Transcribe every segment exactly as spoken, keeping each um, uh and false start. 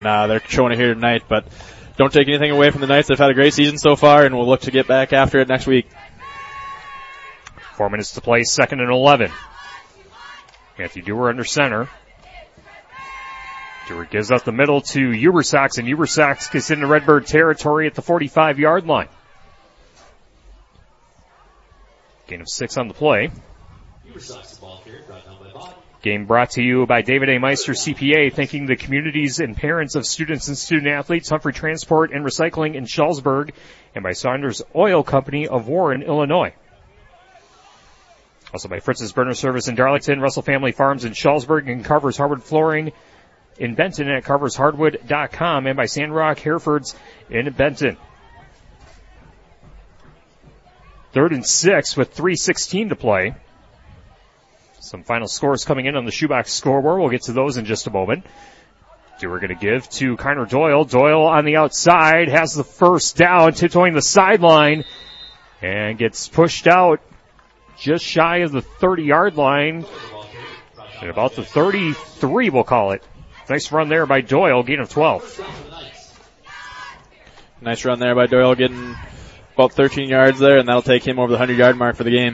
Uh, they're showing it here tonight, but don't take anything away from the Knights. They've had a great season so far, and we'll look to get back after it next week. Four minutes to play, second and eleven. Matthew Dewar under center. Dewar gives up the middle to Ubersox, and Ubersox gets into Redbird territory at the forty-five-yard line. Gain of six on the play. Game brought to you by David A. Meister, C P A, thanking the communities and parents of students and student-athletes, Humphrey Transport and Recycling in Shullsburg, and by Saunders Oil Company of Warren, Illinois. Also by Fritz's Burner Service in Darlington, Russell Family Farms in Shullsburg, and Carver's Hardwood Flooring in Benton at carvers hardwood dot com, and by Sandrock Herefords in Benton. Third and six with three sixteen to play. Some final scores coming in on the shoebox scoreboard. We'll get to those in just a moment. We're going to give to Connor Doyle. Doyle on the outside has the first down, tiptoeing the sideline, and gets pushed out just shy of the thirty-yard line. At about the thirty-three, we'll call it. Nice run there by Doyle, gain of twelve. Nice run there by Doyle, getting about thirteen yards there, and that'll take him over the hundred-yard mark for the game.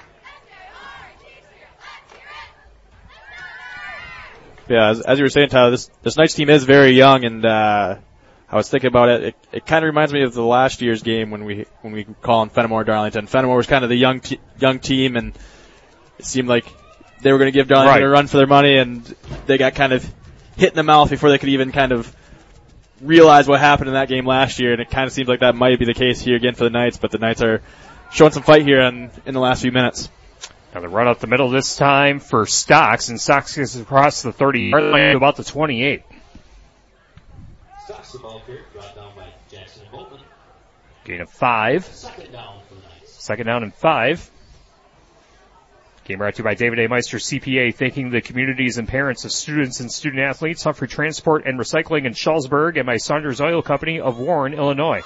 Yeah, as, as you were saying, Tyler, this, this Knights team is very young, and uh, I was thinking about it. It, it kind of reminds me of the last year's game when we when we call in Fenimore Darlington. Fenimore was kind of the young te- young team, and it seemed like they were going to give Darlington right. a run for their money, and they got kind of hit in the mouth before they could even kind of realize what happened in that game last year, and it kind of seems like that might be the case here again for the Knights, but the Knights are showing some fight here in, in the last few minutes. Now the run up the middle this time for Stocks, and Stocks gets across the thirty-yard line to about the twenty-eight. Stocks the ball here, brought down by Jackson and Boltman. Gain of five. Second down for the Knights. Second down and five. Game brought to you by David A. Meister, C P A, thanking the communities and parents of students and student-athletes, Humphrey Transport and Recycling in Shullsburg, and by Saunders Oil Company of Warren, Illinois.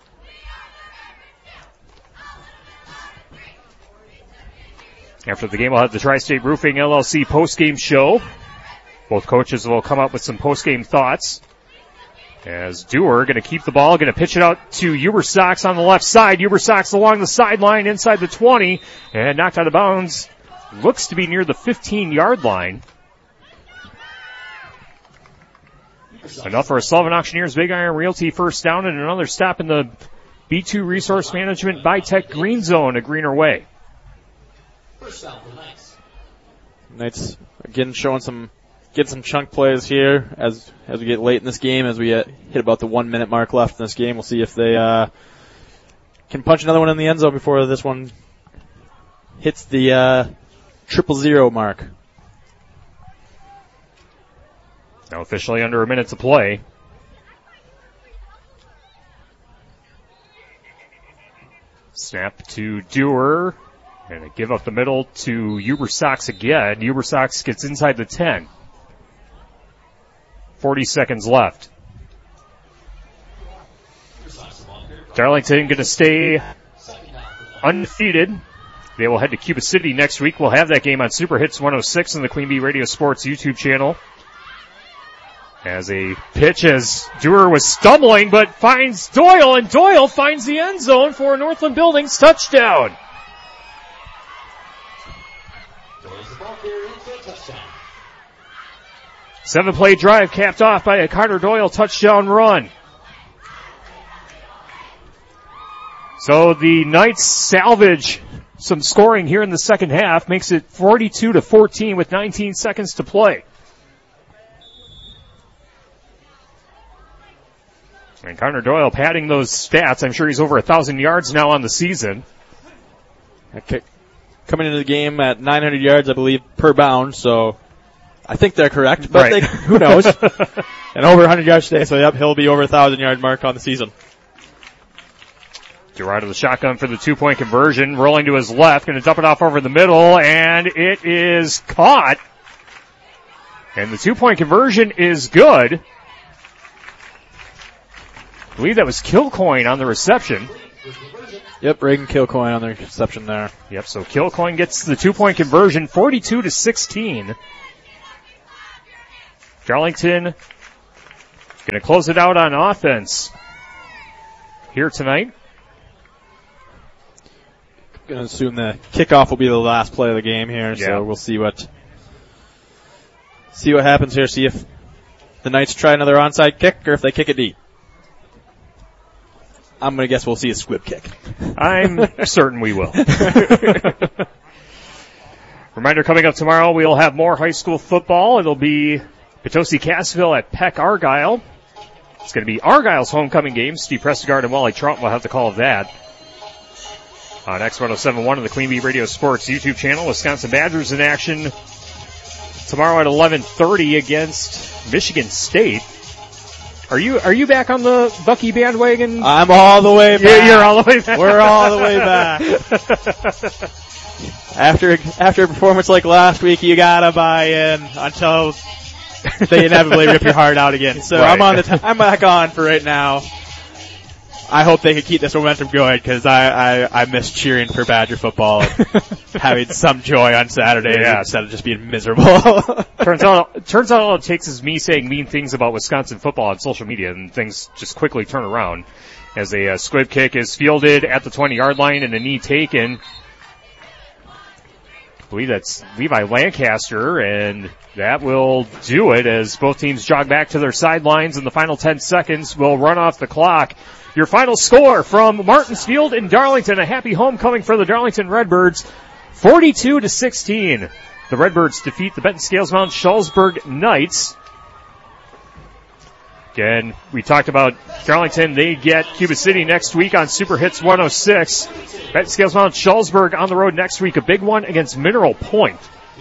After the game, we'll have the Tri-State Roofing L L C post-game show. Both coaches will come up with some post-game thoughts. As Dewar going to keep the ball, going to pitch it out to Ubersox on the left side. Ubersox along the sideline inside the twenty, and knocked out of bounds. Looks to be near the fifteen-yard line. Enough for a Sullivan Auctioneers Big Iron Realty first down, and another stop in the B two Resource Management Bi-Tech Green Zone, a greener way. First down for the Knights. Knights again showing some, getting some chunk plays here as as we get late in this game. As we uh, hit about the one minute mark left in this game, we'll see if they uh, can punch another one in the end zone before this one hits the uh, triple zero mark. Now officially under a minute to play. Snap to Dewar. And a give up the middle to Ubersox again. Ubersox gets inside the ten. forty seconds left. Darlington going to stay undefeated. They will head to Cuba City next week. We'll have that game on Super Hits one oh six on the Queen Bee Radio Sports YouTube channel. As a pitch as Dewar was stumbling, but finds Doyle, and Doyle finds the end zone for a Northland Buildings touchdown. Seven-play drive capped off by a Carter Doyle touchdown run. So the Knights salvage some scoring here in the second half, makes it forty-two to fourteen with nineteen seconds to play. And Carter Doyle padding those stats. I'm sure he's over a thousand yards now on the season. Okay. Coming into the game at nine hundred yards, I believe, per bound, so I think they're correct, but right. they, who knows? And over one hundred yards today, so yep, he'll be over a thousand yard mark on the season. Gerard of the shotgun for the two-point conversion, rolling to his left, going to dump it off over the middle, and it is caught. And the two-point conversion is good. I believe that was Kilcoyne on the reception. Yep, Reagan Kilcoyne on the reception there. Yep, so Kilcoyne gets the two-point conversion, forty-two to sixteen. Darlington Going to close it out on offense here tonight. Going to assume the kickoff will be the last play of the game here, yeah. so we'll see what see what happens here. See if the Knights try another onside kick or if they kick it deep. I'm going to guess we'll see a squib kick. I'm certain we will. Reminder, coming up tomorrow, we'll have more high school football. It'll be Potosi-Cassville at Peck Argyle. It's going to be Argyle's homecoming game. Steve Prestegard and Wally Trump will have the call of that. On X one oh seven point one of the Queen Bee Radio Sports YouTube channel, Wisconsin Badgers in action tomorrow at eleven thirty against Michigan State. Are you are you back on the Bucky bandwagon? I'm all the way back. Yeah, you're all the way back. We're all the way back. after after a performance like last week, you gotta buy in until they inevitably rip your heart out again. So right. I'm on the t- I'm back on for right now. I hope they can keep this momentum going because I, I, I miss cheering for Badger football and having some joy on Saturday yeah. instead of just being miserable. turns out, turns out all it takes is me saying mean things about Wisconsin football on social media and things just quickly turn around as a uh, squib kick is fielded at the twenty-yard line and a knee taken. I believe that's Levi Lancaster, and that will do it as both teams jog back to their sidelines in the final ten seconds. Will run off the clock. Your final score from Martinsfield in Darlington, a happy homecoming for the Darlington Redbirds, forty-two to sixteen. The Redbirds defeat the Benton Scales Mountain Shullsburg Knights. Again, we talked about Darlington. They get Cuba City next week on Super Hits one oh six. Benton Scales Mountain Shullsburg on the road next week, a big one against Mineral Point.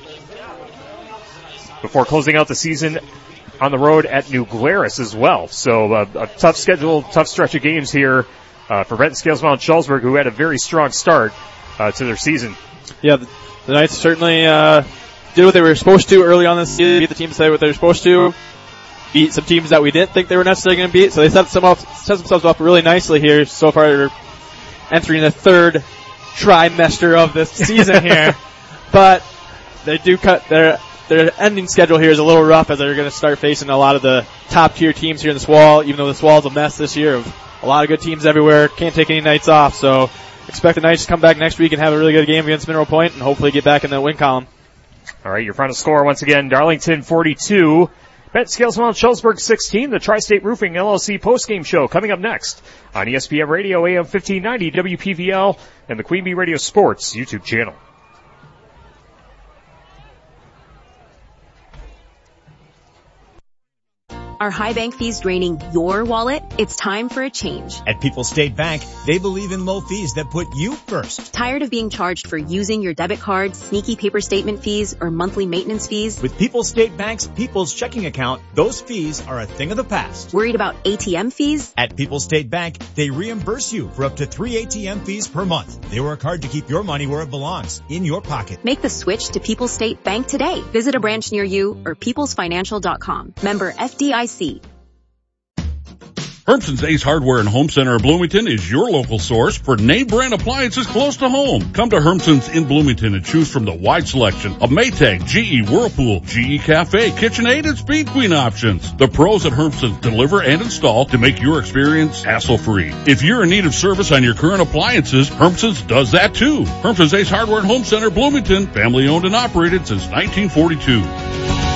Before closing out the season on the road at New Glarus as well. So uh, a tough schedule, tough stretch of games here uh, for Benton Scales Mountain Shullsburg, who had a very strong start uh, to their season. Yeah, the, the Knights certainly uh, did what they were supposed to early on this season, beat the teams that they, what they were supposed to, beat some teams that we didn't think they were necessarily going to beat. So they set, some up, set themselves up really nicely here. So far, they're entering the third trimester of this season here. But they do cut their... Their ending schedule here is a little rough as they're going to start facing a lot of the top-tier teams here in the Swall, even though the Swall's a mess this year of a lot of good teams everywhere. Can't take any nights off, so expect the Knights to come back next week and have a really good game against Mineral Point and hopefully get back in the win column. All right, your final score once again, Darlington forty-two, Benton Scales Mountain Shullsburg sixteen, the Tri-State Roofing L L C postgame show coming up next on E S P N Radio A M fifteen ninety, W P V L, and the Queen Bee Radio Sports YouTube channel. Are high bank fees draining your wallet? It's time for a change. At People's State Bank, they believe in low fees that put you first. Tired of being charged for using your debit card, sneaky paper statement fees, or monthly maintenance fees? With People's State Bank's People's Checking Account, those fees are a thing of the past. Worried about A T M fees? At People's State Bank, they reimburse you for up to three A T M fees per month. They work hard to keep your money where it belongs, in your pocket. Make the switch to People's State Bank today. Visit a branch near you or peoples financial dot com. Member F D I C. Hermson's Ace Hardware and Home Center of Bloomington is your local source for name brand appliances close to home. Come to Hermson's in Bloomington and choose from the wide selection of Maytag, G E, Whirlpool, G E Cafe, KitchenAid, and Speed Queen options. The pros at Hermson's deliver and install to make your experience hassle-free. If you're in need of service on your current appliances, Hermson's does that too. Hermson's Ace Hardware and Home Center, Bloomington, family owned and operated since nineteen forty-two.